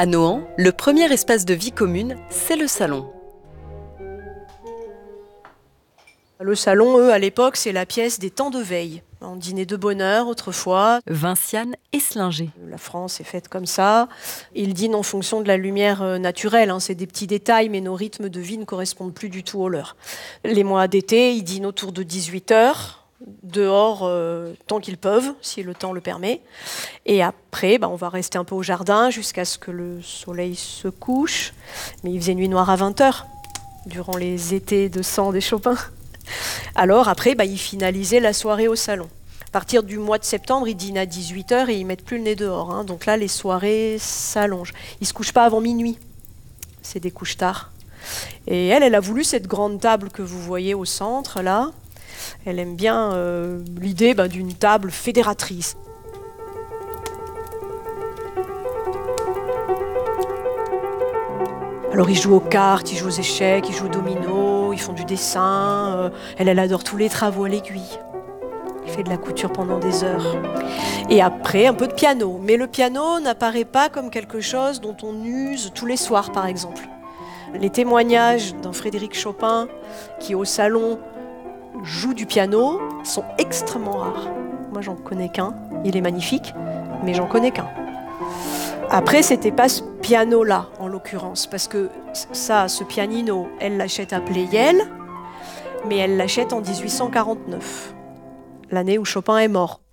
À Nohant, le premier espace de vie commune, c'est le salon. Le salon, à l'époque, c'est la pièce des temps de veille. On dînait de bonne heure autrefois. Vinciane Eslinger. La France est faite comme ça. Ils dînent en fonction de la lumière naturelle. C'est des petits détails, mais nos rythmes de vie ne correspondent plus du tout aux leurs. Les mois d'été, ils dînent autour de 18h, dehors tant qu'ils peuvent, si le temps le permet. Et après, on va rester un peu au jardin jusqu'à ce que le soleil se couche. Mais il faisait nuit noire à 20h, durant les étés de sang des Chopin. Alors après, ils finalisaient la soirée au salon. À partir du mois de septembre, ils dînent à 18h et ils mettent plus le nez dehors. Donc là, les soirées s'allongent. Ils ne se couchent pas avant minuit. C'est des couches tard. Et elle a voulu cette grande table que vous voyez au centre, là. Elle aime bien l'idée d'une table fédératrice. Alors ils jouent aux cartes, ils jouent aux échecs, ils jouent au domino, ils font du dessin. Elle adore tous les travaux à l'aiguille. Elle fait de la couture pendant des heures. Et après, un peu de piano. Mais le piano n'apparaît pas comme quelque chose dont on use tous les soirs, par exemple. Les témoignages d'un Frédéric Chopin qui, au salon, joue du piano sont extrêmement rares. Moi, j'en connais qu'un. Il est magnifique, mais j'en connais qu'un. Après, c'était pas ce piano-là, en l'occurrence, parce que ce pianino, elle l'achète à Pleyel, mais elle l'achète en 1849, l'année où Chopin est mort.